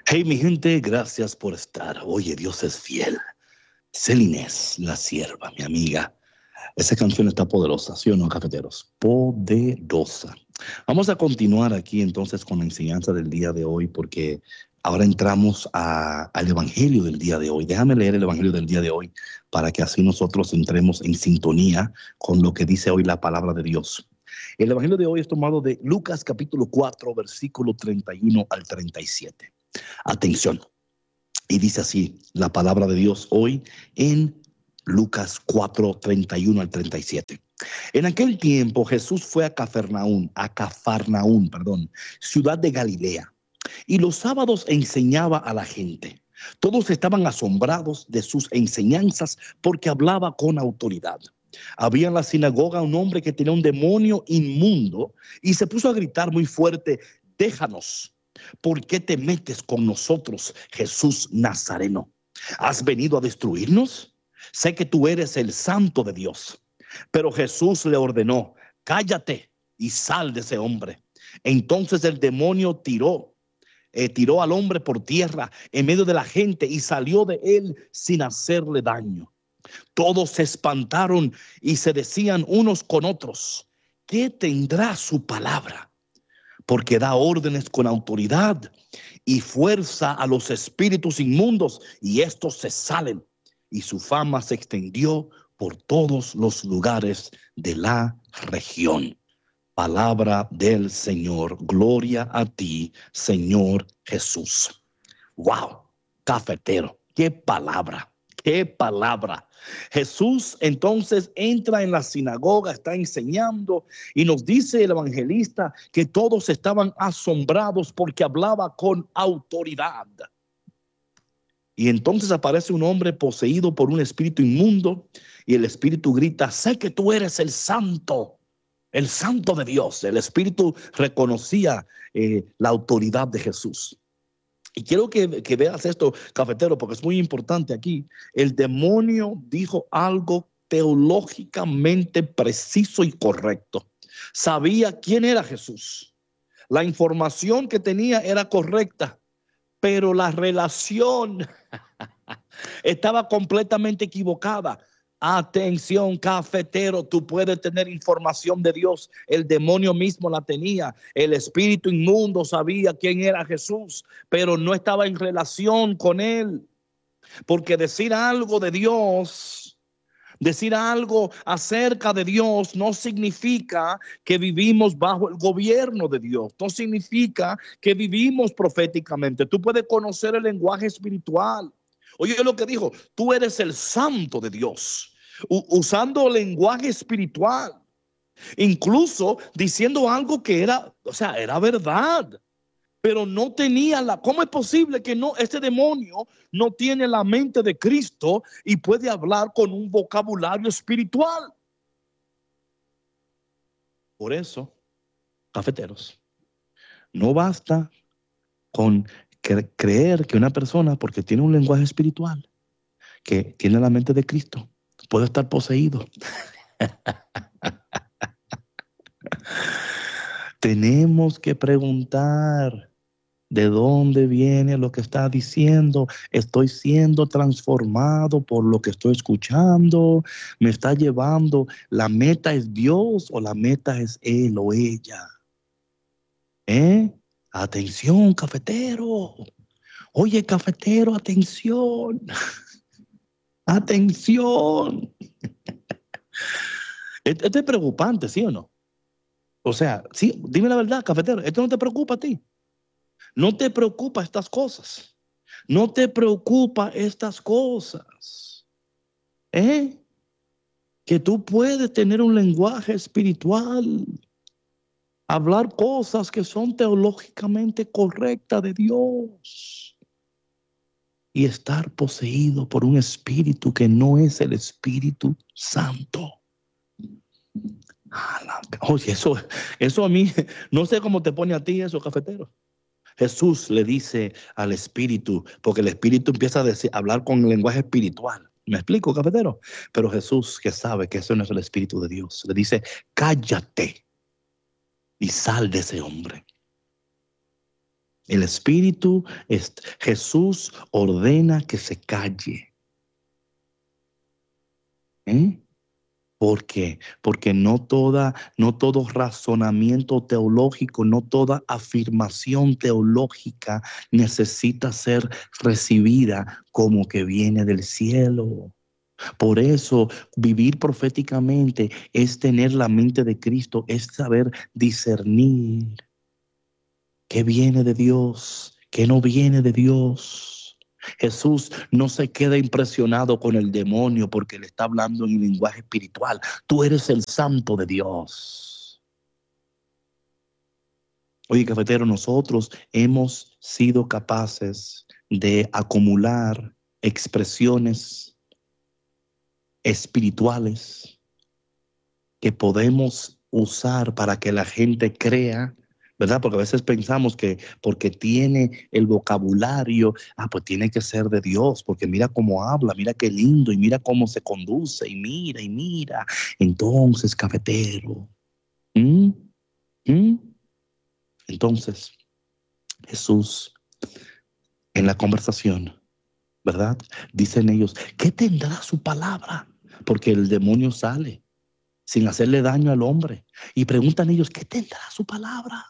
Hey, mi gente, gracias por estar. Oye, Dios es fiel. Celinés, la sierva, mi amiga. Esa canción está poderosa, ¿sí o no, cafeteros? Poderosa. Vamos a continuar aquí entonces con la enseñanza del día de hoy, porque ahora entramos al Evangelio del día de hoy. Déjame leer el Evangelio del día de hoy para que así nosotros entremos en sintonía con lo que dice hoy la palabra de Dios. El Evangelio de hoy es tomado de Lucas capítulo 4, versículo 31 al 37. Atención. Y dice así la palabra de Dios hoy en Lucas 4, 31 al 37. En aquel tiempo Jesús fue a Cafarnaún, ciudad de Galilea, y los sábados enseñaba a la gente. Todos estaban asombrados de sus enseñanzas porque hablaba con autoridad. Había en la sinagoga un hombre que tenía un demonio inmundo y se puso a gritar muy fuerte: déjanos. ¿Por qué te metes con nosotros, Jesús Nazareno? ¿Has venido a destruirnos? Sé que tú eres el Santo de Dios. Pero Jesús le ordenó: cállate y sal de ese hombre. Entonces el demonio tiró al hombre por tierra en medio de la gente y salió de él sin hacerle daño. Todos se espantaron y se decían unos con otros: ¿qué tendrá su palabra? Porque da órdenes con autoridad y fuerza a los espíritus inmundos, y estos se salen. Y su fama se extendió por todos los lugares de la región. Palabra del Señor. Gloria a ti, Señor Jesús. Wow, cafetero, qué palabra. ¡Qué palabra! Jesús entonces entra en la sinagoga, está enseñando y nos dice el evangelista que todos estaban asombrados porque hablaba con autoridad. Y entonces aparece un hombre poseído por un espíritu inmundo y el espíritu grita: sé que tú eres el santo de Dios. El espíritu reconocía la autoridad de Jesús. Y quiero que veas esto, cafetero, porque es muy importante aquí. El demonio dijo algo teológicamente preciso y correcto. Sabía quién era Jesús. La información que tenía era correcta, pero la relación estaba completamente equivocada. Atención, cafetero, tú puedes tener información de Dios. El demonio mismo la tenía. El espíritu inmundo sabía quién era Jesús, pero no estaba en relación con él. Porque decir algo de Dios, decir algo acerca de Dios, no significa que vivimos bajo el gobierno de Dios. No significa que vivimos proféticamente. Tú puedes conocer el lenguaje espiritual. Oye lo que dijo: tú eres el santo de Dios. Usando lenguaje espiritual, incluso diciendo algo que era verdad, pero no tenía ¿cómo es posible que este demonio no tiene la mente de Cristo y puede hablar con un vocabulario espiritual? Por eso, cafeteros, no basta con creer que una persona, porque tiene un lenguaje espiritual, que tiene la mente de Cristo, puede estar poseído. Tenemos que preguntar: ¿de dónde viene lo que está diciendo? ¿Estoy siendo transformado por lo que estoy escuchando? ¿Me está llevando? ¿La meta es Dios o la meta es él o ella? Atención, cafetero. Oye, cafetero, atención. Atención. Esto es preocupante, ¿sí o no? O sea, sí, dime la verdad, cafetero, ¿esto no te preocupa a ti? ¿No te preocupa estas cosas? ¿No te preocupa estas cosas? Que tú puedes tener un lenguaje espiritual, hablar cosas que son teológicamente correctas de Dios y estar poseído por un espíritu que no es el Espíritu Santo. Oye, eso a mí, no sé cómo te pone a ti eso, cafetero. Jesús le dice al espíritu, porque el espíritu empieza a hablar con el lenguaje espiritual. ¿Me explico, cafetero? Pero Jesús, que sabe que eso no es el espíritu de Dios, le dice: cállate y sal de ese hombre. El Espíritu, Jesús ordena que se calle. ¿Eh? ¿Por qué? Porque no todo razonamiento teológico, no toda afirmación teológica necesita ser recibida como que viene del cielo. Por eso, vivir proféticamente es tener la mente de Cristo, es saber discernir qué viene de Dios, qué no viene de Dios. Jesús no se queda impresionado con el demonio porque le está hablando en lenguaje espiritual. Tú eres el santo de Dios. Oye, cafetero, nosotros hemos sido capaces de acumular expresiones espirituales que podemos usar para que la gente crea, ¿verdad? Porque a veces pensamos que porque tiene el vocabulario, pues tiene que ser de Dios, porque mira cómo habla, mira qué lindo, y mira cómo se conduce, y mira, y mira. Entonces, cafetero, ¿Mm? ¿Mm? Entonces, Jesús, en la conversación, ¿verdad? Dicen ellos, ¿qué tendrá su palabra? Porque el demonio sale sin hacerle daño al hombre. Y preguntan ellos, ¿qué tendrá su palabra?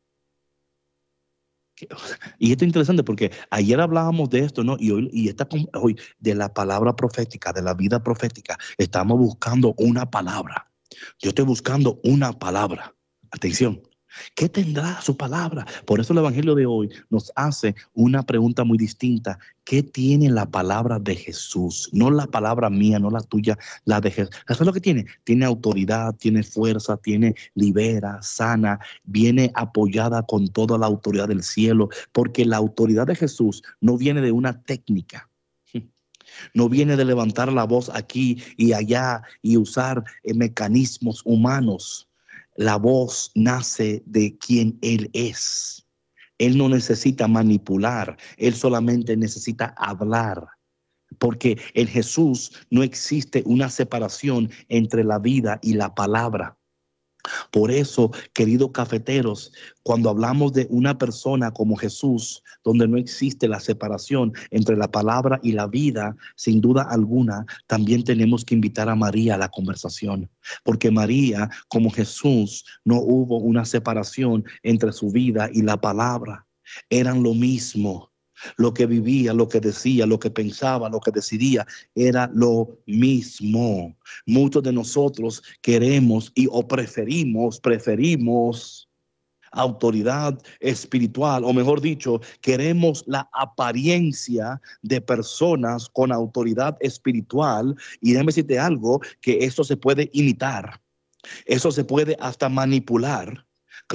Y esto es interesante porque ayer hablábamos de esto, ¿no? Hoy de la palabra profética, de la vida profética, estamos buscando una palabra. Yo estoy buscando una palabra. Atención. ¿Qué tendrá su palabra? Por eso el Evangelio de hoy nos hace una pregunta muy distinta. ¿Qué tiene la palabra de Jesús? No la palabra mía, no la tuya, la de Jesús. ¿Eso es lo que tiene? Tiene autoridad, tiene fuerza, tiene libera, sana, viene apoyada con toda la autoridad del cielo, porque la autoridad de Jesús no viene de una técnica. No viene de levantar la voz aquí y allá y usar mecanismos humanos. La voz nace de quien Él es. Él no necesita manipular, Él solamente necesita hablar. Porque en Jesús no existe una separación entre la vida y la palabra. Por eso, queridos cafeteros, cuando hablamos de una persona como Jesús, donde no existe la separación entre la palabra y la vida, sin duda alguna, también tenemos que invitar a María a la conversación. Porque María, como Jesús, no hubo una separación entre su vida y la palabra. Eran lo mismo. Lo que vivía, lo que decía, lo que pensaba, lo que decidía, era lo mismo. Muchos de nosotros queremos o preferimos autoridad espiritual, o mejor dicho, queremos la apariencia de personas con autoridad espiritual. Y déjame decirte algo, que eso se puede imitar, eso se puede hasta manipular.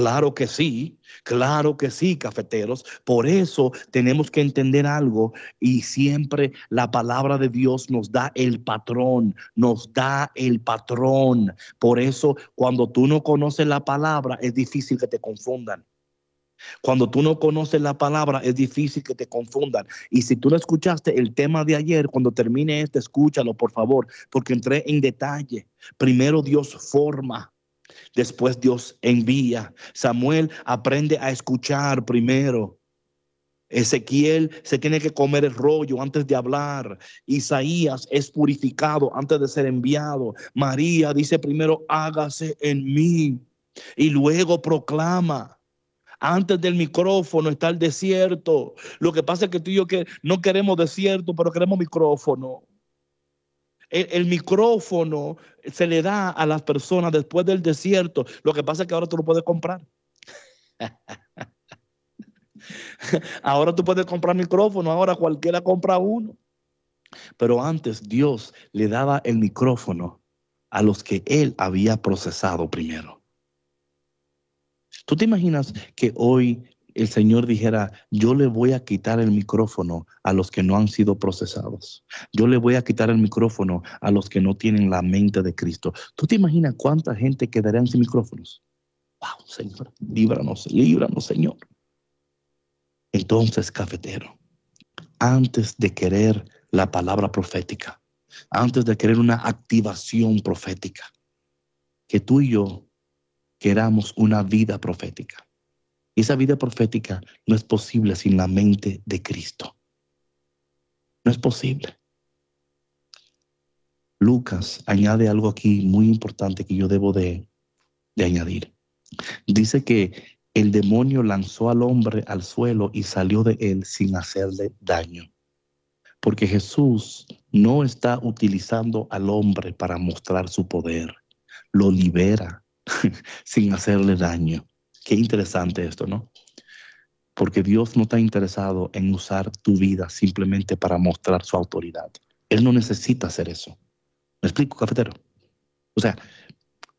Claro que sí, cafeteros. Por eso tenemos que entender algo, y siempre la palabra de Dios nos da el patrón, nos da el patrón. Por eso cuando tú no conoces la palabra es difícil que te confundan. Cuando tú no conoces la palabra es difícil que te confundan. Y si tú no escuchaste el tema de ayer, cuando termine escúchalo por favor, porque entré en detalle. Primero Dios forma. Después Dios envía. Samuel aprende a escuchar primero. Ezequiel se tiene que comer el rollo antes de hablar. Isaías es purificado antes de ser enviado. María dice primero, hágase en mí. Y luego proclama. Antes del micrófono está el desierto. Lo que pasa es que tú y yo no queremos desierto, pero queremos micrófono. El micrófono se le da a las personas después del desierto. Lo que pasa es que ahora tú lo puedes comprar. Ahora tú puedes comprar micrófono. Ahora cualquiera compra uno. Pero antes Dios le daba el micrófono a los que Él había procesado primero. ¿Tú te imaginas que hoy el Señor dijera, yo le voy a quitar el micrófono a los que no han sido procesados? Yo le voy a quitar el micrófono a los que no tienen la mente de Cristo. ¿Tú te imaginas cuánta gente quedaría sin micrófonos? Wow, Señor, líbranos, líbranos, Señor. Entonces, cafetero, antes de querer la palabra profética, antes de querer una activación profética, que tú y yo queramos una vida profética. Y esa vida profética no es posible sin la mente de Cristo. No es posible. Lucas añade algo aquí muy importante que yo debo de añadir. Dice que el demonio lanzó al hombre al suelo y salió de él sin hacerle daño. Porque Jesús no está utilizando al hombre para mostrar su poder. Lo libera sin hacerle daño. Qué interesante esto, ¿no? Porque Dios no está interesado en usar tu vida simplemente para mostrar su autoridad. Él no necesita hacer eso. ¿Me explico, cafetero? O sea,